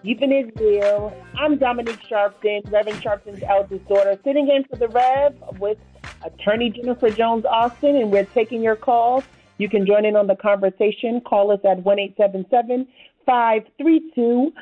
Even Israel. I'm Dominique Sharpton, Reverend Sharpton's eldest daughter, sitting in for the Rev with Attorney Jennifer Jones Austin, and we're taking your calls. You can join in on the conversation. Call us at 1-877-532-5797,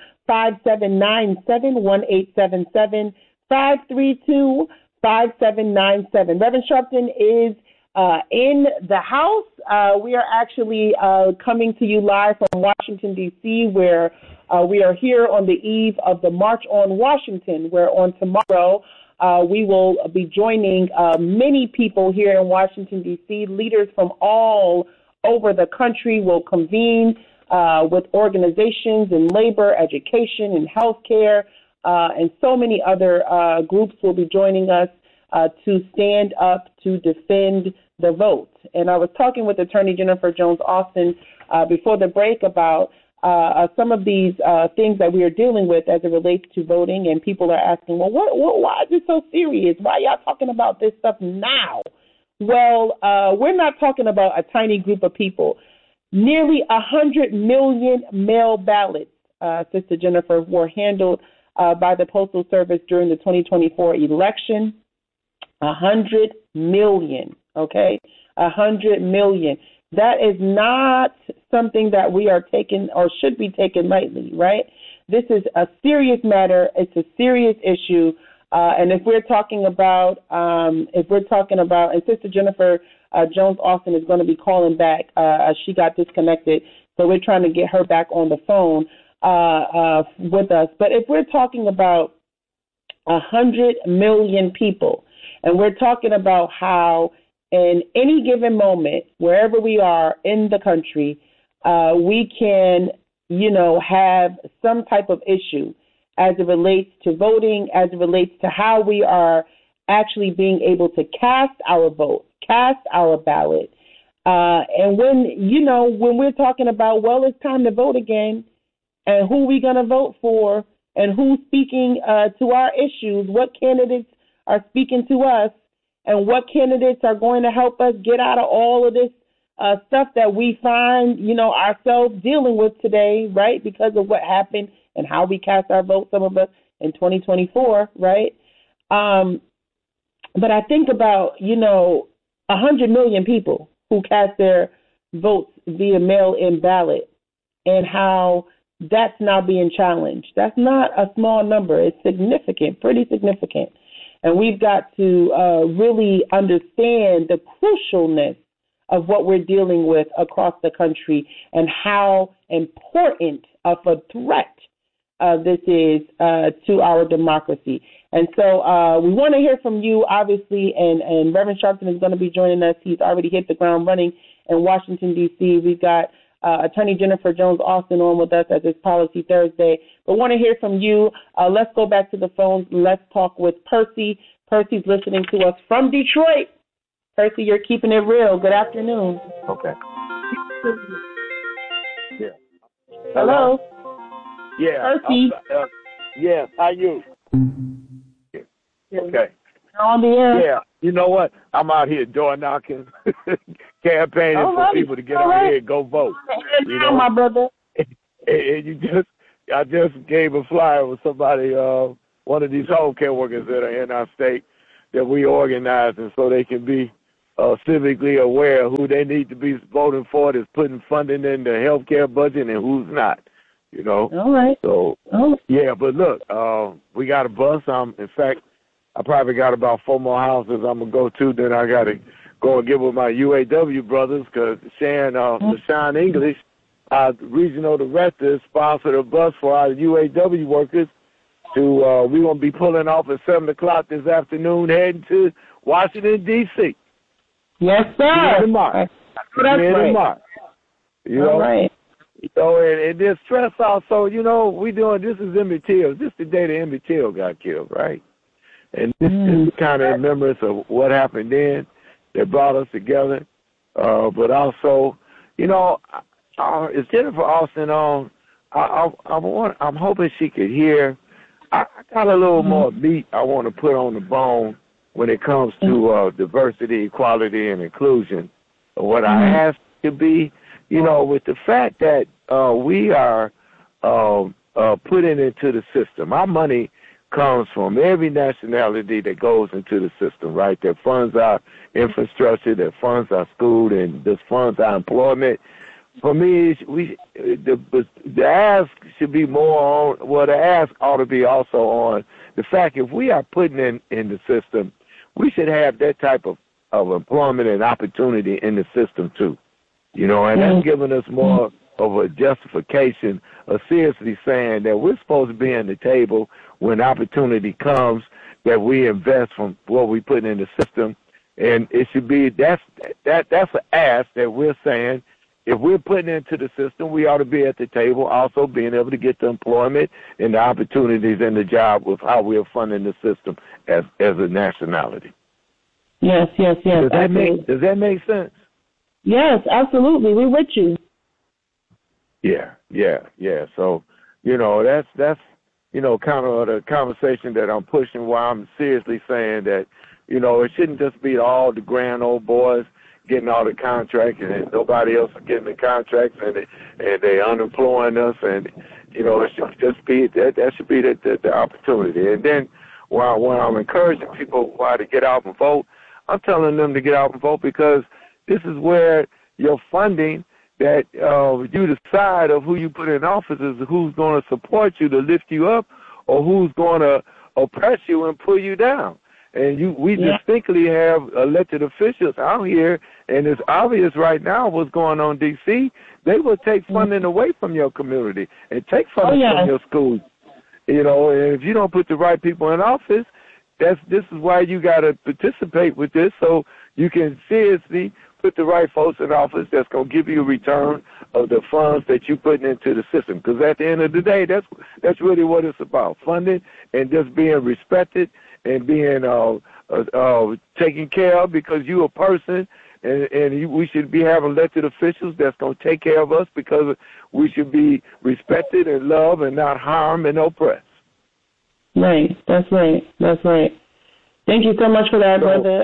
1-877-532-5797. Reverend Sharpton is in the house. We are actually coming to you live from Washington, D.C., where we are here on the eve of the March on Washington, where on tomorrow we will be joining many people here in Washington, D.C. Leaders from all over the country will convene with organizations in labor, education, and healthcare, and so many other groups will be joining us to stand up to defend the vote. And I was talking with Attorney Jennifer Jones Austin before the break about some of these things that we are dealing with as it relates to voting, and people are asking, well, why is it so serious? Why are y'all talking about this stuff now? Well, we're not talking about a tiny group of people. Nearly 100 million mail ballots, Sister Jennifer, were handled by the Postal Service during the 2024 election. 100 million, okay? 100 million. That is not something that we are taking or should be taken lightly, right? This is a serious matter. It's a serious issue. And if we're talking about, and Sister Jennifer Jones Austin is going to be calling back. She got disconnected, so we're trying to get her back on the phone with us. But if we're talking about 100 million people, and we're talking about how in any given moment, wherever we are in the country, we can, have some type of issue as it relates to voting, as it relates to how we are actually being able to cast our vote, cast our ballot. And when we're talking about, well, it's time to vote again, and who we going to vote for, and who's speaking to our issues, what candidates are speaking to us, and what candidates are going to help us get out of all of this stuff that we find, ourselves dealing with today, right, because of what happened and how we cast our vote, some of us, in 2024, right? But I think about, 100 million people who cast their votes via mail-in ballot and how that's now being challenged. That's not a small number. It's significant, pretty significant. And we've got to really understand the crucialness of what we're dealing with across the country and how important of a threat this is to our democracy. And so we want to hear from you, obviously, and Reverend Sharpton is going to be joining us. He's already hit the ground running in Washington, D.C. We've got Attorney Jennifer Jones Austin on with us as it's Policy Thursday. But want to hear from you. Let's go back to the phones. Let's talk with Percy. Percy's listening to us from Detroit. Percy, you're keeping it real. Good afternoon. Okay. Yeah. Hello. Yeah. Percy. Yes. How you? Okay. You're on the air. Yeah. You know what? I'm out here door knocking, campaigning for people to get on here and go vote. My brother. And I just gave a flyer with somebody, one of these home care workers that are in our state that we organize, and so they can be civically aware of who they need to be voting for that's putting funding in the health care budget and who's not, All right. So, yeah, but look, we got a bus. In fact, I probably got about 4 more houses I'm going to go to. Then I got to go and get with my UAW brothers because LaShawn English, our regional director, sponsored a bus for our UAW workers we're going to be pulling off at 7 o'clock this afternoon heading to Washington, D.C. Yes, sir. In March. Right. March. All right. And there's stress also. We doing, this is Emmett Till. This is the day that Emmett Till got killed, right? And this is kind of remembrance of what happened then that brought us together. But also, is Jennifer Austin on? I'm hoping she could hear. I got a little more meat I want to put on the bone when it comes to diversity, equality, and inclusion. What I ask to be, with the fact that we are putting into the system. Our money comes from every nationality that goes into the system, right? That funds our infrastructure, that funds our school, and that funds our employment. For me, the ask should be more on, well, the ask ought to be also on the fact if we are putting in the system, we should have that type of employment and opportunity in the system too. And that's giving us more of a justification of seriously saying that we're supposed to be on the table when opportunity comes, that we invest from what we put in the system. And it should be, that's an ask that we're saying, if we're putting into the system, we ought to be at the table, also being able to get the employment and the opportunities and the job with how we're funding the system as a nationality. Yes. Does that make sense? Yes, absolutely. We're with you. Yeah. So, that's kind of the conversation that I'm pushing, while I'm seriously saying that, it shouldn't just be all the grand old boys getting all the contracts and nobody else is getting the contracts and they unemploying us, and it should just be that should be the opportunity. And then when I'm encouraging people why to get out and vote, I'm telling them to get out and vote because this is where your funding that you decide of who you put in office is who's going to support you to lift you up or who's going to oppress you and pull you down. And we distinctly have elected officials out here, and it's obvious right now what's going on in D.C. They will take funding away from your community and take funding from your schools. And if you don't put the right people in office, this is why you got to participate with this, so you can seriously put the right folks in office that's going to give you a return of the funds that you're putting into the system. Because at the end of the day, that's really what it's about, funding and just being respected and being taken care of, because you're a person, and we should be having elected officials that's going to take care of us, because we should be respected and loved and not harmed and oppressed. Right. That's right. Thank you so much for that, brother.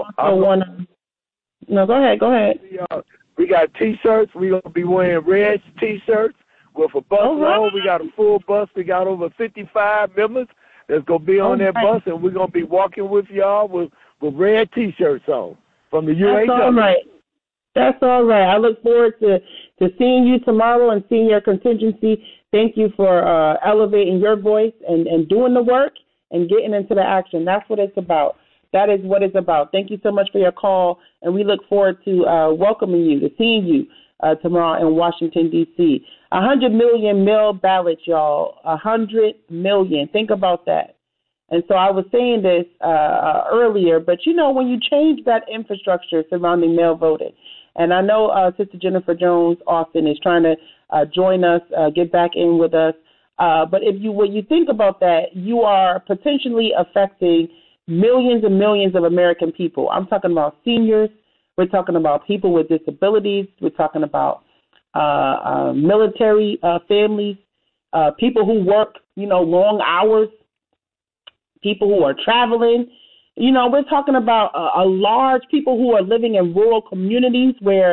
No, go ahead. We got T-shirts. We're going to be wearing red T-shirts with a bus load. We got a full bus. We got over 55 members that's going to be on that bus, and we're going to be walking with y'all with red T-shirts on from the UAW. That's all right. I look forward to seeing you tomorrow and seeing your contingency. Thank you for elevating your voice and doing the work and getting into the action. That's what it's about. That is what it's about. Thank you so much for your call, and we look forward to welcoming you, to seeing you tomorrow in Washington, D.C. 100 million mail ballots, y'all. 100 million. Think about that. And so I was saying this earlier, but, when you change that infrastructure surrounding mail voting, and I know Sister Jennifer Jones Austin is trying to join us, get back in with us, but when you think about that, you are potentially affecting millions and millions of American people. I'm talking about seniors. We're talking about people with disabilities. We're talking about military families, people who work, long hours, people who are traveling. We're talking about a large people who are living in rural communities where,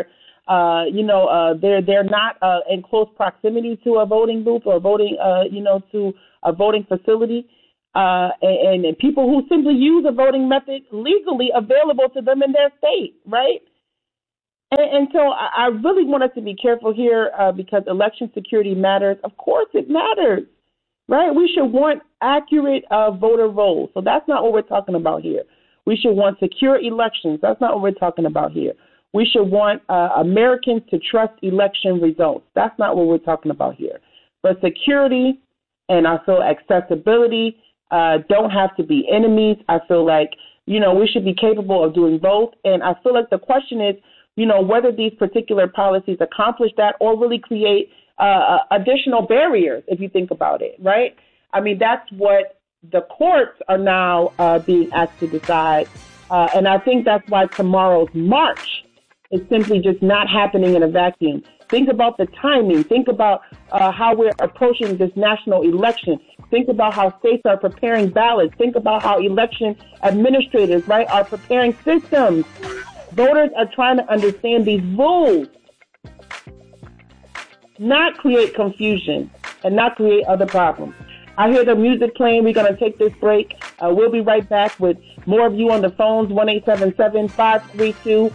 they're not in close proximity to a voting booth or voting, to a voting facility. And people who simply use a voting method legally available to them in their state, right? And so I really want us to be careful here because election security matters. Of course it matters, right? We should want accurate voter rolls. So that's not what we're talking about here. We should want secure elections. That's not what we're talking about here. We should want Americans to trust election results. That's not what we're talking about here. But security and also accessibility don't have to be enemies. I feel like, we should be capable of doing both. And I feel like the question is, whether these particular policies accomplish that or really create additional barriers, if you think about it, right? I mean, that's what the courts are now being asked to decide. And I think that's why tomorrow's march is simply just not happening in a vacuum. Think about the timing. Think about how we're approaching this national election. Think about how states are preparing ballots. Think about how election administrators, right, are preparing systems. Voters are trying to understand these rules, not create confusion. and not create other problems. I hear the music playing. We're going to take this break. We'll be right back with more of you on the phones, 1-877-532-5797,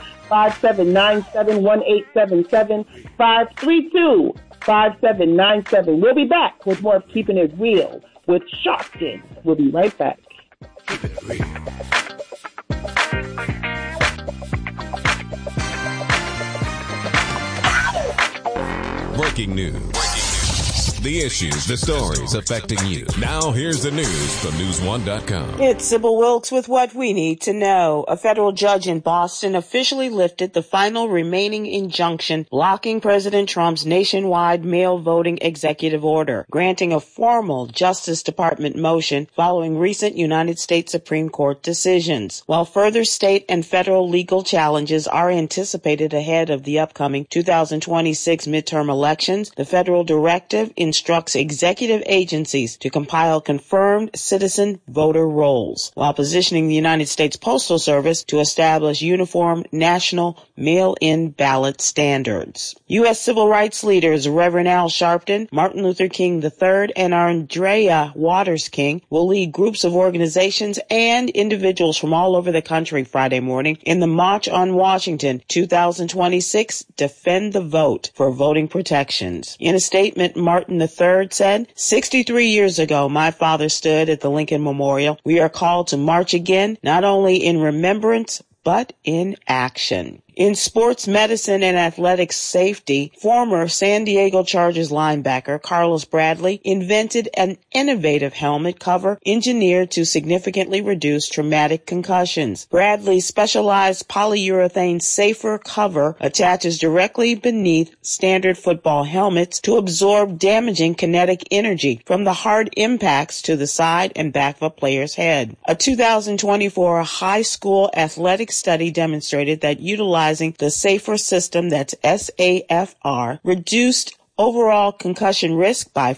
1-877-532-5797. We'll be back with more of Keeping It Real with Sharpton. We'll be right back. Keep it real. Breaking news. The issues, the stories affecting you. Now here's the news from News1.com. It's Sybil Wilkes with what we need to know. A federal judge in Boston officially lifted the final remaining injunction blocking President Trump's nationwide mail voting executive order, granting a formal Justice Department motion following recent United States Supreme Court decisions. While further state and federal legal challenges are anticipated ahead of the upcoming 2026 midterm elections, the federal directive instructs executive agencies to compile confirmed citizen voter rolls, while positioning the United States Postal Service to establish uniform national mail-in ballot standards. U.S. civil rights leaders Reverend Al Sharpton, Martin Luther King III, and Andrea Waters King will lead groups of organizations and individuals from all over the country Friday morning in the March on Washington 2026 Defend the Vote for voting protections. In a statement, Martin III said, 63 years ago, my father stood at the Lincoln Memorial. We are called to march again, not only in remembrance, but in action. In sports medicine and athletics safety, former San Diego Chargers linebacker Carlos Bradley invented an innovative helmet cover engineered to significantly reduce traumatic concussions. Bradley's specialized polyurethane safer cover attaches directly beneath standard football helmets to absorb damaging kinetic energy from the hard impacts to the side and back of a player's head. A 2024 high school athletic study demonstrated that utilizing the safer system, that's SAFR, reduced overall concussion risk by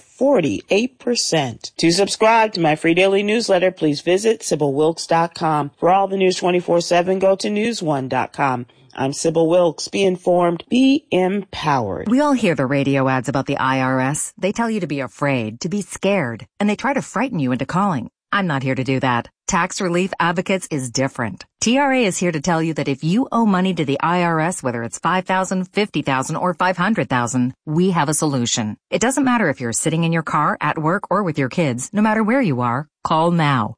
48%. To subscribe to my free daily newsletter, please visit SybilWilkes.com. For all the news 24/7, go to News1.com. I'm Sybil Wilkes. Be informed, be empowered. We all hear the radio ads about the IRS. They tell you to be afraid, to be scared, and they try to frighten you into calling. I'm not here to do that. Tax Relief Advocates is different. TRA is here to tell you that if you owe money to the IRS, whether it's $5,000, $50,000, or $500,000, we have a solution. It doesn't matter if you're sitting in your car, at work, or with your kids. No matter where you are, call now.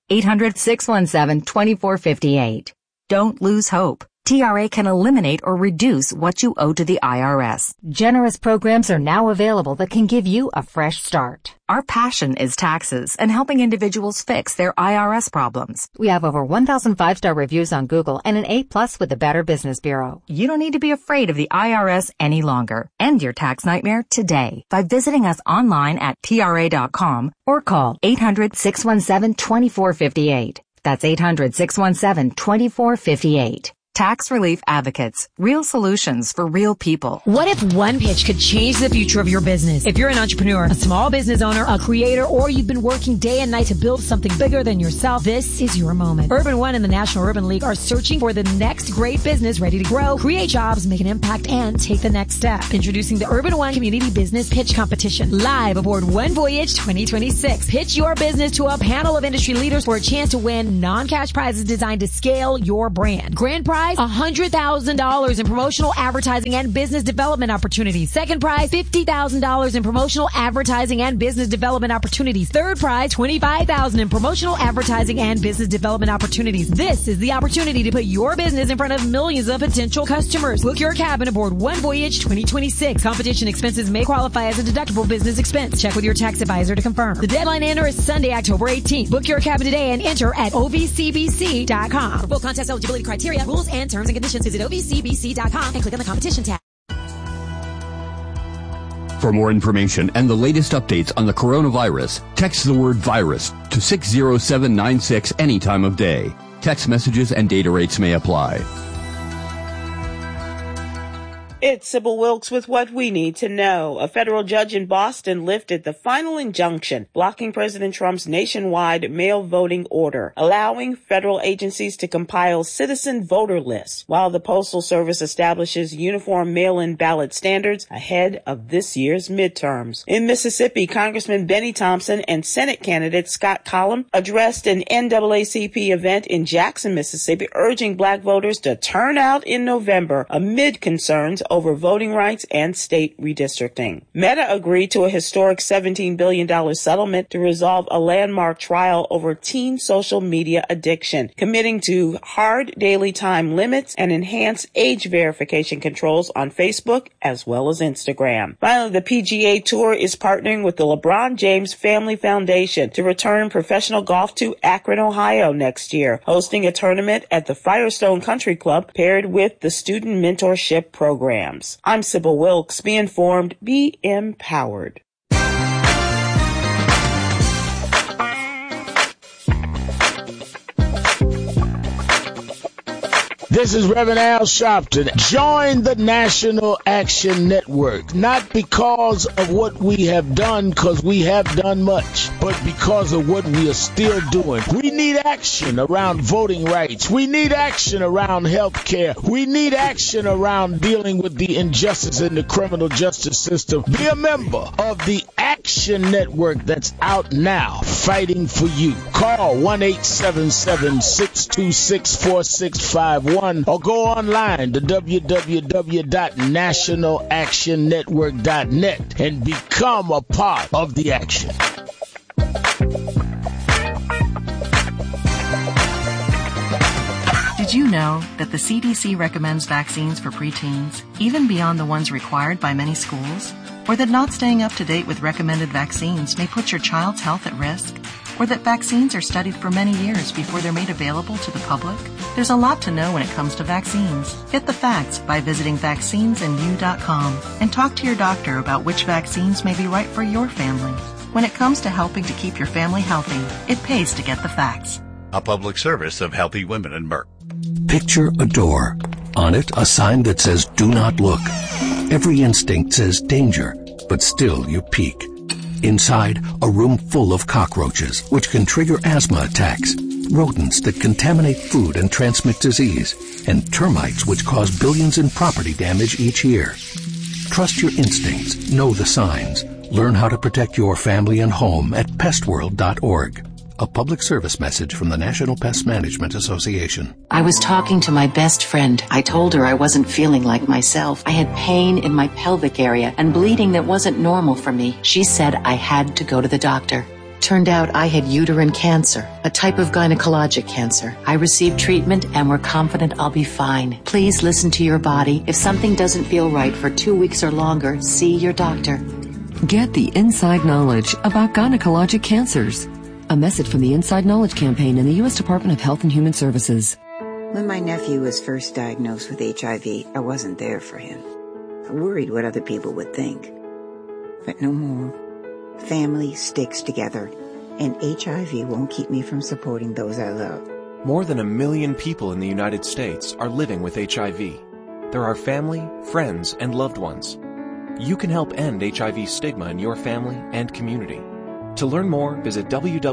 800-617-2458. Don't lose hope. TRA can eliminate or reduce what you owe to the IRS. Generous programs are now available that can give you a fresh start. Our passion is taxes and helping individuals fix their IRS problems. We have over 1,000 5-star reviews on Google and an A+ with the Better Business Bureau. You don't need to be afraid of the IRS any longer. End your tax nightmare today by visiting us online at TRA.com or call 800-617-2458. That's 800-617-2458. Tax Relief Advocates. Real solutions for real people. What if one pitch could change the future of your business? If you're an entrepreneur, a small business owner, a creator, or you've been working day and night to build something bigger than yourself, this is your moment. Urban One and the National Urban League are searching for the next great business ready to grow, create jobs, make an impact, and take the next step. Introducing the Urban One Community Business Pitch Competition, live aboard One Voyage 2026. Pitch your business to a panel of industry leaders for a chance to win non-cash prizes designed to scale your brand. Grand prize, $100,000 in promotional advertising and business development opportunities. Second prize, $50,000 in promotional advertising and business development opportunities. Third prize, $25,000 in promotional advertising and business development opportunities. This is the opportunity to put your business in front of millions of potential customers. Book your cabin aboard One Voyage 2026. Competition expenses may qualify as a deductible business expense. Check with your tax advisor to confirm. The deadline to enter is Sunday, October 18th. Book your cabin today and enter at ovcbc.com. For full contest eligibility criteria, rules, and terms and conditions, visit ovcbc.com and click on the competition tab. For more information and the latest updates on the coronavirus, text the word virus to 60796 any time of day. Text messages and data rates may apply. It's Sybil Wilkes with what we need to know. A federal judge in Boston lifted the final injunction blocking President Trump's nationwide mail voting order, allowing federal agencies to compile citizen voter lists while the Postal Service establishes uniform mail-in ballot standards ahead of this year's midterms. In Mississippi, Congressman Benny Thompson and Senate candidate Scott Collum addressed an NAACP event in Jackson, Mississippi, urging black voters to turn out in November amid concerns over voting rights and state redistricting. Meta agreed to a historic $17 billion settlement to resolve a landmark trial over teen social media addiction, committing to hard daily time limits and enhanced age verification controls on Facebook as well as Instagram. Finally, the PGA Tour is partnering with the LeBron James Family Foundation to return professional golf to Akron, Ohio next year, hosting a tournament at the Firestone Country Club paired with the Student Mentorship Program. I'm Sybil Wilkes. Be informed, be empowered. This is Reverend Al Sharpton. Join the National Action Network, not because of what we have done, because we have done much, but because of what we are still doing. We need action around voting rights. We need action around health care. We need action around dealing with the injustice in the criminal justice system. Be a member of the Action Network that's out now, fighting for you. Call 1-877-626-4651. Or go online to www.nationalactionnetwork.net and become a part of the action. Did you know that the CDC recommends vaccines for preteens, even beyond the ones required by many schools? Or that not staying up to date with recommended vaccines may put your child's health at risk? Or that vaccines are studied for many years before they're made available to the public? There's a lot to know when it comes to vaccines. Get the facts by visiting vaccinesandyou.com and talk to your doctor about which vaccines may be right for your family. When it comes to helping to keep your family healthy, it pays to get the facts. A public service of Healthy Women and Merck. Picture a door. On it, a sign that says, "Do not look." Every instinct says danger, but still you peek. Inside, a room full of cockroaches, which can trigger asthma attacks, rodents that contaminate food and transmit disease, and termites which cause billions in property damage each year. Trust your instincts, know the signs. Learn how to protect your family and home at pestworld.org. A public service message from the National Pest Management Association. I was talking to my best friend. I told her I wasn't feeling like myself. I had pain in my pelvic area and bleeding that wasn't normal for me. She said I had to go to the doctor. Turned out I had uterine cancer, a type of gynecologic cancer. I received treatment and we're confident I'll be fine. Please listen to your body. If something doesn't feel right for 2 weeks or longer, see your doctor. Get the inside knowledge about gynecologic cancers. A message from the Inside Knowledge Campaign and the U.S. Department of Health and Human Services. When my nephew was first diagnosed with HIV, I wasn't there for him. I worried what other people would think. But no more. Family sticks together, and HIV won't keep me from supporting those I love. More than 1 million people in the United States are living with HIV. There are family, friends, and loved ones. You can help end HIV stigma in your family and community. To learn more, visit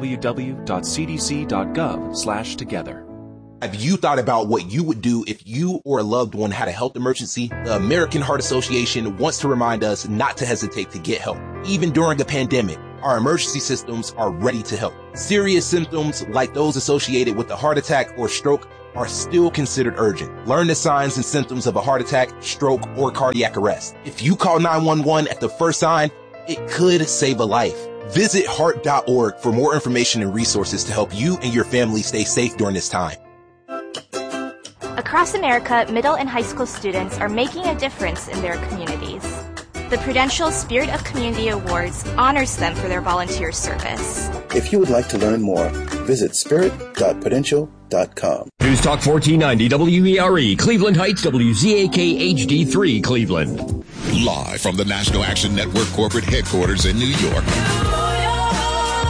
www.cdc.gov/together. Have you thought about what you would do if you or a loved one had a health emergency? The American Heart Association wants to remind us not to hesitate to get help. Even during a pandemic, our emergency systems are ready to help. Serious symptoms like those associated with a heart attack or stroke are still considered urgent. Learn the signs and symptoms of a heart attack, stroke, or cardiac arrest. If you call 911 at the first sign, it could save a life. Visit heart.org for more information and resources to help you and your family stay safe during this time. Across America, middle and high school students are making a difference in their communities. The Prudential Spirit of Community Awards honors them for their volunteer service. If you would like to learn more, visit spirit.prudential.com. News Talk 1490 WERE, Cleveland Heights, WZAK HD3, Cleveland. Live from the National Action Network corporate headquarters in New York.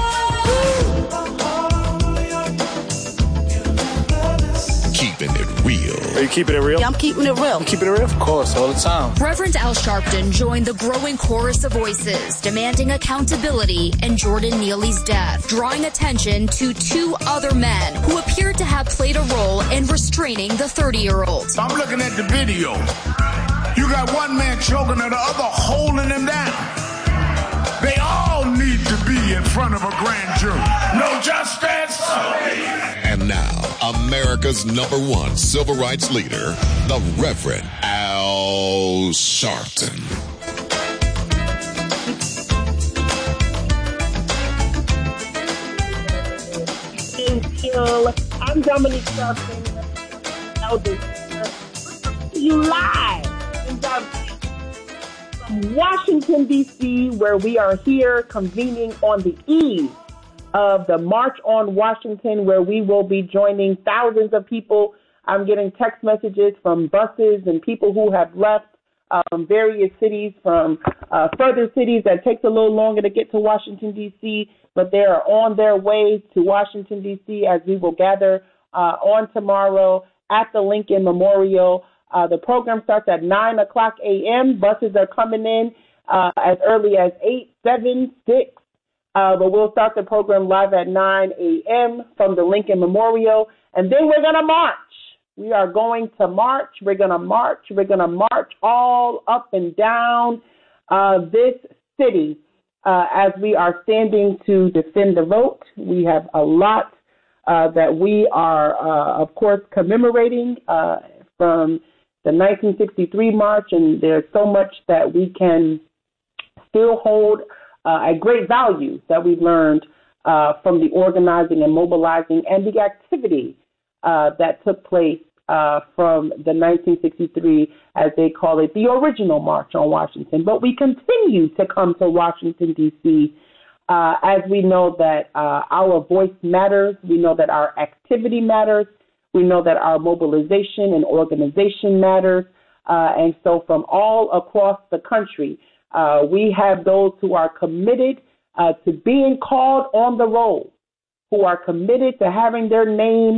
Keeping it real. real. Are you keeping it real? Yeah, I'm keeping it real. I'm keeping it real? Of course, all the time. Reverend Al Sharpton joined the growing chorus of voices demanding accountability in Jordan Neely's death, drawing attention to two other men who appeared to have played a role in restraining the 30-year-old. I'm looking at the video. You got one man choking and the other holding him down. They all need to be in front of a grand jury. No justice. And now, America's #1 civil rights leader, the Reverend Al Sharpton. I'm Dominique Sharpton, Elder. You live from Washington, D.C., where we are here convening on the eve of the March on Washington, where we will be joining thousands of people. I'm getting text messages from buses and people who have left from various cities, from further cities that takes a little longer to get to Washington, D.C., but they are on their way to Washington, D.C. as we will gather on tomorrow at the Lincoln Memorial. The program starts at 9 o'clock a.m. Buses are coming in as early as 8, 7, 6. But we'll start the program live at 9 a.m. from the Lincoln Memorial. And then we're going to march. We are going to march. We're going to march. We're going to march all up and down this city as we are standing to defend the vote. We have a lot that we are, of course, commemorating from the 1963 march, and there's so much that we can still hold at great value that we've learned from the organizing and mobilizing and the activity that took place from the 1963, as they call it, the original March on Washington. But we continue to come to Washington, D.C., as we know that our voice matters. We know that our activity matters. We know that our mobilization and organization matters. And so from all across the country, we have those who are committed to being called on the roll, who are committed to having their name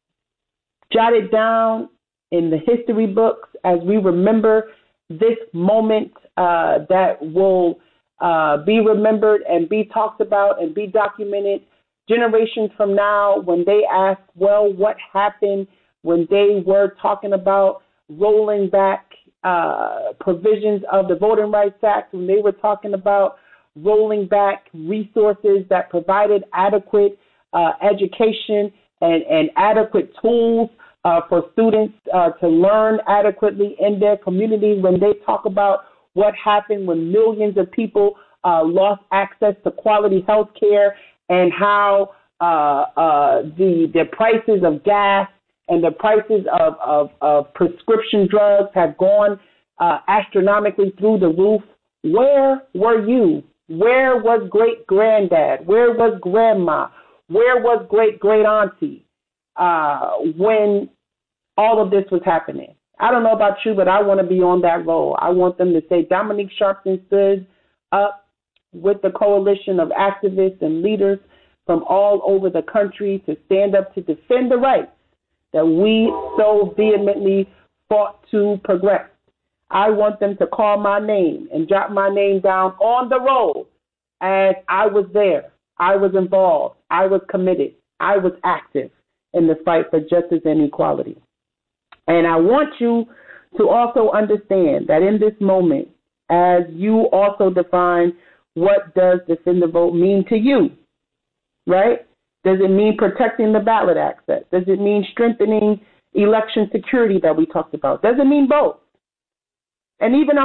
jotted down in the history books as we remember this moment that will be remembered and be talked about and be documented generations from now when they ask, well, what happened when they were talking about rolling back provisions of the Voting Rights Act, when they were talking about rolling back resources that provided adequate education and adequate tools for students to learn adequately in their community, when they talk about what happened when millions of people lost access to quality health care, and how the prices of gas and the prices of prescription drugs have gone astronomically through the roof. Where were you? Where was great-granddad? Where was grandma? Where was great-great-auntie when all of this was happening? I don't know about you, but I want to be on that roll. I want them to say Dominique Sharpton stood up with the coalition of activists and leaders from all over the country to stand up to defend the rights that we so vehemently fought to progress. I want them to call my name and jot my name down on the roll as I was there. I was involved. I was committed. I was active in the fight for justice and equality. And I want you to also understand that in this moment, as you also define what does defend the vote mean to you, right? Does it mean protecting the ballot access? Does it mean strengthening election security that we talked about? Does it mean both? And even